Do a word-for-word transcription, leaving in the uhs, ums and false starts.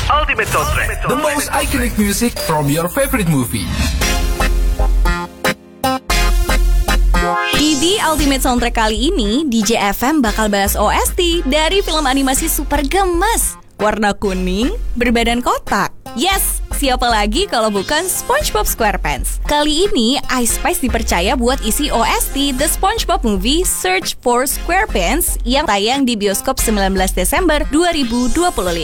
Ultimate Soundtrack, the most iconic music from your favorite movie. Di The Ultimate Soundtrack kali ini, D J F M bakal balas O S T dari film animasi super gemes, warna kuning, berbadan kotak. Yes, siapa lagi kalau bukan SpongeBob SquarePants. Kali ini, iSpice dipercaya buat isi O S T The SpongeBob Movie Search for SquarePants yang tayang di bioskop sembilan belas Desember dua ribu dua puluh lima.